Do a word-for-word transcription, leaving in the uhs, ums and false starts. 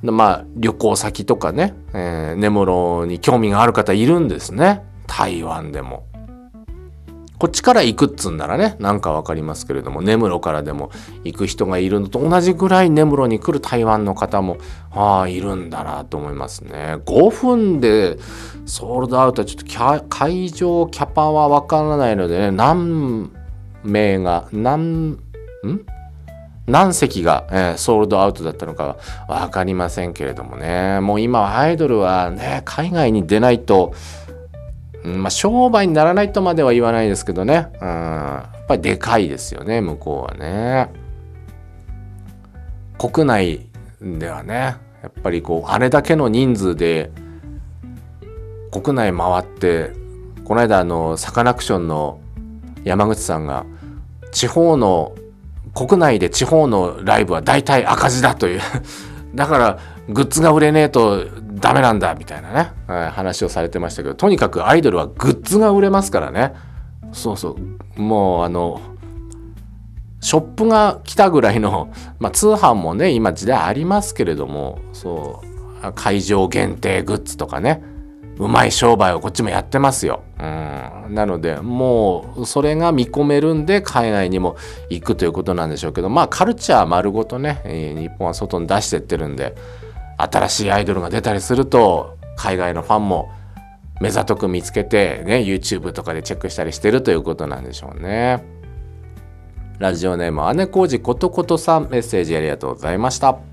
まあ旅行先とかね、えー、根室に興味がある方いるんですね。台湾でも。こっちから行くっつんならね、なんかわかりますけれども、根室からでも行く人がいるのと同じぐらい根室に来る台湾の方も、ああ、いるんだなと思いますね。ごふんでソールドアウトはちょっとキャ会場キャパはわからないのでね、何名が、何、ん何席が、えー、ソールドアウトだったのかはわかりませんけれどもね。もう今はアイドルはね、海外に出ないと、まあ、商売にならないとまでは言わないですけどね、うん、やっぱりでかいですよね、向こうはね。国内ではね、やっぱりこうあれだけの人数で国内回って、この間あのサカナクションの山口さんが地方の国内で地方のライブは大体赤字だというだからグッズが売れねえとダメなんだみたいなね、はい、話をされてましたけど、とにかくアイドルはグッズが売れますからね。そうそう、もうあのショップが来たぐらいの、まあ、通販もね今時代ありますけれども、そう会場限定グッズとかね、うまい商売をこっちもやってますよ。うん、なのでもうそれが見込めるんで海外にも行くということなんでしょうけど、まあカルチャー丸ごとね、えー、日本は外に出してってるんで、新しいアイドルが出たりすると海外のファンも目ざとく見つけてね、 YouTube とかでチェックしたりしてるということなんでしょうね。ラジオネーム姉小路ことことさん、メッセージありがとうございました。